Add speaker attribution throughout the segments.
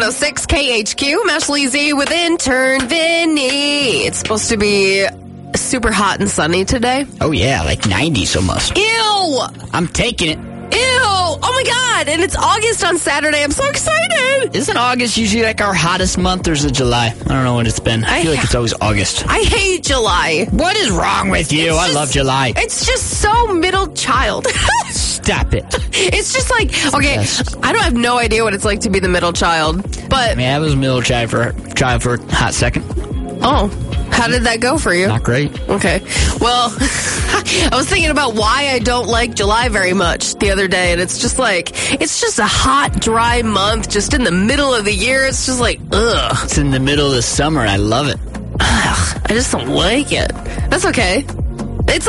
Speaker 1: 106 KHQ. I'm Ashley Z with intern Vinny. It's supposed to be super hot and sunny today.
Speaker 2: Oh, yeah, like 90s almost.
Speaker 1: Ew!
Speaker 2: I'm taking it.
Speaker 1: Ew! Oh my god! And it's August on Saturday. I'm so excited!
Speaker 2: Isn't August usually like our hottest month, or is it July? I don't know when it's been. I feel like it's always August.
Speaker 1: I hate July.
Speaker 2: What is wrong with you? I love July.
Speaker 1: It's just so middle child.
Speaker 2: Stop it.
Speaker 1: It's just like, okay, I don't have no idea what it's like to be the middle child, but...
Speaker 2: I mean, I was a middle child for a hot second.
Speaker 1: Oh, how did that go for you?
Speaker 2: Not great.
Speaker 1: Okay. Well, I was thinking about why I don't like July very much the other day, and it's just a hot, dry month just in the middle of the year. It's just like, ugh.
Speaker 2: It's in the middle of the summer. I love it.
Speaker 1: Ugh, I just don't like it. That's okay. It's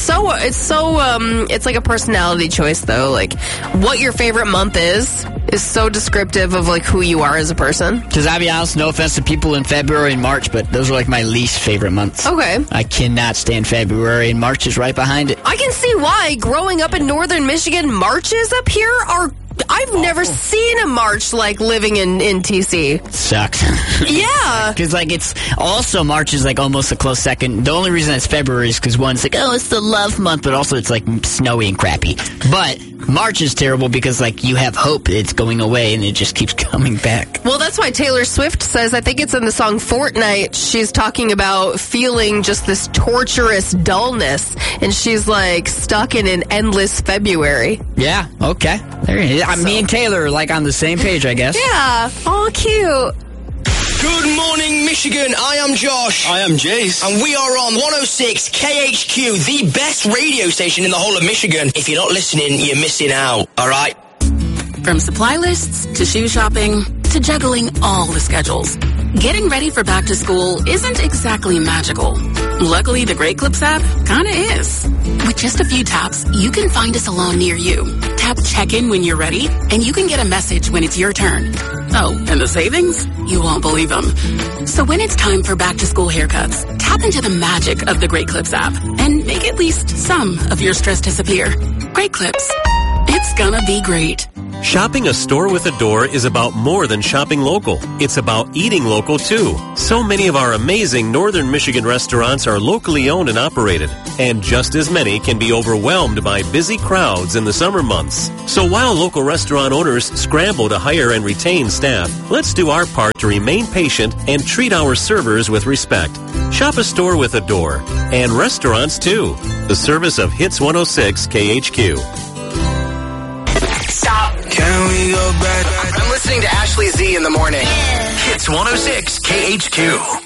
Speaker 1: like a personality choice, though. Like, what your favorite month is so descriptive of, like, who you are as a person.
Speaker 2: Because I'll be honest, no offense to people in February and March, but those are, like, my least favorite months.
Speaker 1: Okay.
Speaker 2: I cannot stand February, and March is right behind it.
Speaker 1: I can see why. Growing up in northern Michigan, Marches up here are... I've never seen a March like living in TC.
Speaker 2: Sucks.
Speaker 1: Yeah.
Speaker 2: Because, like, it's also March is, like, almost a close second. The only reason it's February is because, one, it's like, oh, it's the love month, but also it's, like, snowy and crappy. But March is terrible because, like, you have hope it's going away and it just keeps coming back.
Speaker 1: Well, that's why Taylor Swift says, I think it's in the song Fortnite, she's talking about feeling just this torturous dullness, and she's, like, stuck in an endless February.
Speaker 2: Yeah, okay. There it is. Me and Taylor are, like, on the same page, I guess.
Speaker 1: Yeah. Oh, cute.
Speaker 3: Good morning, Michigan. I am Josh.
Speaker 4: I am Jace.
Speaker 3: And we are on 106 KHQ, the best radio station in the whole of Michigan. If you're not listening, you're missing out, all right?
Speaker 5: From supply lists to shoe shopping to juggling all the schedules, getting ready for back to school isn't exactly magical. Luckily, the Great Clips app kinda is. With just a few taps, you can find a salon near you. Tap check-in when you're ready, and you can get a message when it's your turn. Oh, and the savings? You won't believe them. So when it's time for back-to-school haircuts, tap into the magic of the Great Clips app and make at least some of your stress disappear. Great Clips. It's gonna be great.
Speaker 6: Shopping a store with a door is about more than shopping local. It's about eating local, too. So many of our amazing northern Michigan restaurants are locally owned and operated, and just as many can be overwhelmed by busy crowds in the summer months. So while local restaurant owners scramble to hire and retain staff, let's do our part to remain patient and treat our servers with respect. Shop a store with a door, and restaurants, too. The service of Hits 106 KHQ.
Speaker 3: Can we go back? I'm listening to Ashley Z in the morning. Hits 106 KHQ.